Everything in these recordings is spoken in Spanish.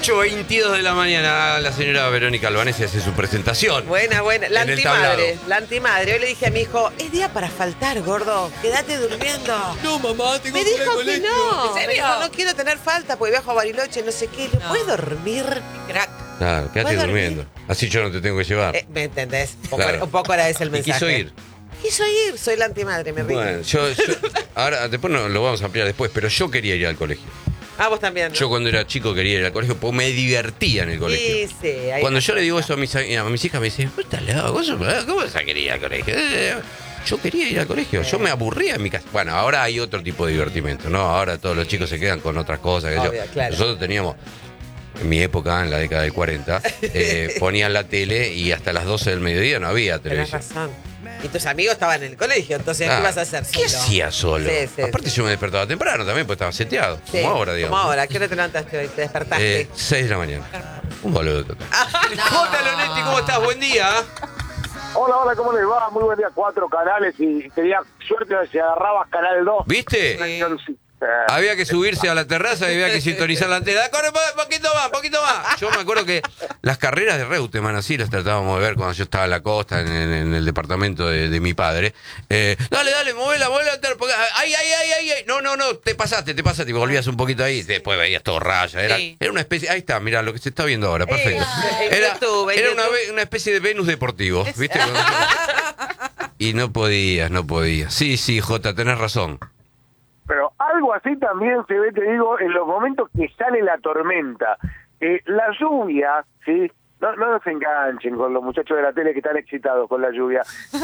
8:22 de la mañana, la señora Verónica Albanese hace su presentación. Buena. La en el antimadre. tablado. La antimadre. Hoy le dije a mi hijo, es día para faltar, gordo. Quédate durmiendo. No, mamá, tengo Me que ir al dijo que colegio. no. ¿En Me serio? dijo, no quiero tener falta porque viajo a Bariloche, no sé qué. ¿No No. puedes dormir? Crack. Claro, quédate ¿Puedo durmiendo. Así yo no te tengo que llevar. ¿Me entendés? Claro. Un poco era ese el Y mensaje. quiso ir. Quiso ir. Soy la antimadre, me río. Bueno, yo ahora, después no, lo vamos a ampliar después, pero yo quería ir al colegio. Ah, vos también, ¿no? Yo cuando era chico quería ir al colegio porque me divertía en el colegio. Sí, ahí Cuando está. yo le digo eso a mis hijas, me dicen, ¿vos estás loco? ¿Cómo vas a querer ir al colegio? Yo quería ir al colegio, yo me aburría en mi casa. Bueno, ahora hay otro tipo de divertimento, ¿no? Ahora todos los chicos se quedan con otras cosas. Que Obvio, claro. Nosotros teníamos, en mi época, en la década del 40, ponían la tele y hasta las 12 del mediodía no había Tenés televisión. razón. Y tus amigos estaban en el colegio, entonces, Ah, ¿qué vas a hacer ¿Qué solo? hacía solo? Sí, Aparte yo me despertaba temprano también, porque estaba seteado. Sí, Como ahora, digamos. Como ahora. ¿Qué hora te levantaste hoy? ¿Te despertaste? 6 de la mañana. Un boludo total. Jota Lonetti, ¿cómo estás? Buen día. Hola, ¿cómo les va? Muy buen día, 4 canales y tenía suerte de si agarrabas Canal 2. ¿Viste? Había que subirse a la terraza y había que sintonizar la antena. Corre, poquito más. Yo me acuerdo que las carreras de Reutemann así las tratábamos de ver cuando yo estaba en la costa, en el departamento de mi padre. Dale, movela. Ay. No, te pasaste. Y volvías un poquito ahí. Después veías todo raya. Era una especie. Ahí está, mirá lo que se está viendo ahora. Perfecto. En YouTube, en Era YouTube. una especie de Venus deportivo. ¿Viste? Y no podías. Sí, Jota, tenés razón. Pero algo así también se ve, te digo, en los momentos que sale la tormenta. La lluvia, ¿sí? No se enganchen con los muchachos de la tele que están excitados con la lluvia.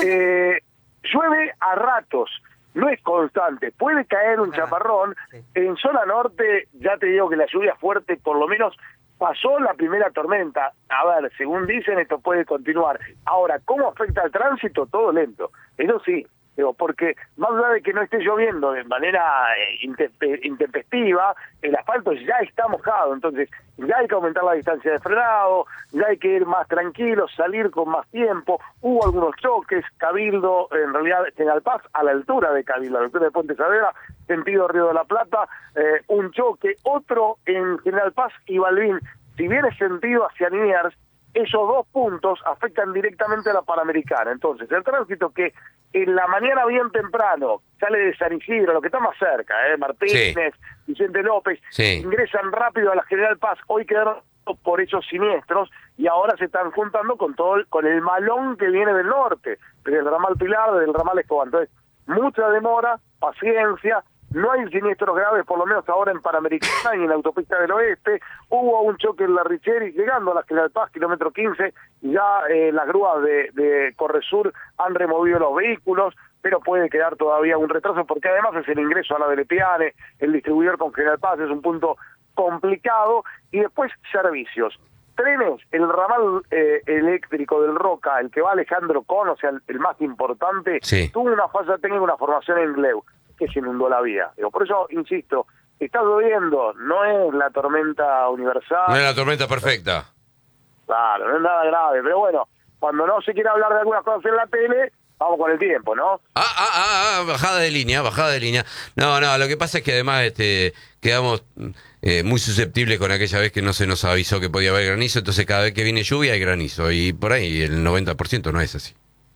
Llueve a ratos, no es constante. Puede caer un chaparrón. En zona norte, ya te digo que la lluvia fuerte, por lo menos, pasó la primera tormenta. A ver, según dicen, esto puede continuar. Ahora, ¿cómo afecta al tránsito? Todo lento. Eso sí. Porque más allá de que no esté lloviendo de manera intempestiva, el asfalto ya está mojado, entonces ya hay que aumentar la distancia de frenado, ya hay que ir más tranquilo, salir con más tiempo. Hubo algunos choques, Cabildo, en realidad General Paz, a la altura de Cabildo, a la altura de Puente Saavedra, sentido Río de la Plata, un choque, otro en General Paz y Balbín. Si bien es sentido hacia Liniers, esos dos puntos afectan directamente a la Panamericana. Entonces, el tránsito que en la mañana bien temprano sale de San Isidro, lo que está más cerca, Martínez, Vicente López, ingresan rápido a la General Paz, hoy quedaron por hechos siniestros y ahora se están juntando con el malón que viene del norte, desde el ramal Pilar, desde el ramal Escobar. Entonces, mucha demora, paciencia. No hay siniestros graves, por lo menos ahora en Panamericana y en la autopista del oeste. Hubo un choque en la Richeri, llegando a la General Paz, kilómetro 15, ya las grúas de Corresur han removido los vehículos, pero puede quedar todavía un retraso, porque además es el ingreso a la de Lepiane, el distribuidor con General Paz, es un punto complicado. Y después, servicios. Trenes, el ramal eléctrico del Roca, el que va a Alejandro Con, o sea, el más importante, tuvo una falla técnica, una formación en Gleu, que se inundó la vía. Por eso, insisto, está lloviendo, no es la tormenta universal. No es la tormenta perfecta. Claro, no es nada grave, pero bueno, cuando no se quiere hablar de algunas cosas en la tele, vamos con el tiempo, ¿no? Bajada de línea. No, lo que pasa es que además quedamos muy susceptibles con aquella vez que no se nos avisó que podía haber granizo, entonces cada vez que viene lluvia hay granizo, y por ahí el 90% no es así.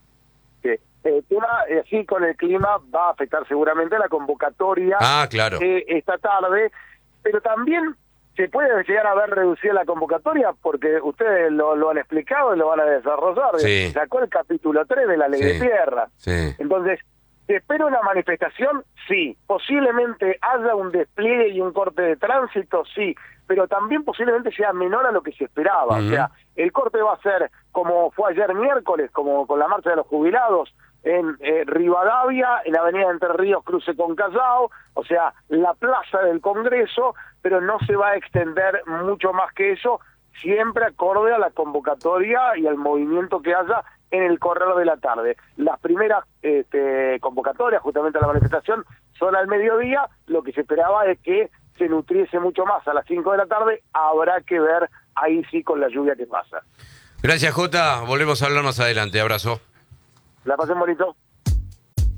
El tema, así con el clima, va a afectar seguramente la convocatoria claro. Esta tarde, pero también se puede llegar a ver reducida la convocatoria, porque ustedes lo han explicado y lo van a desarrollar. Sacó el capítulo 3 de la ley de tierra. Entonces, ¿se espera una manifestación? Sí. Posiblemente haya un despliegue y un corte de tránsito, sí, pero también posiblemente sea menor a lo que se esperaba. O sea, el corte va a ser como fue ayer miércoles, como con la marcha de los jubilados, en Rivadavia, en la avenida Entre Ríos, cruce con Callao, o sea, la plaza del Congreso, pero no se va a extender mucho más que eso, siempre acorde a la convocatoria y al movimiento que haya en el correr de la tarde. Las primeras convocatorias, justamente a la manifestación, son al mediodía. Lo que se esperaba es que se nutriese mucho más a las 5 de la tarde. Habrá que ver ahí sí con la lluvia que pasa. Gracias, Jota. Volvemos a hablar más adelante. Abrazo. La pasen bonito.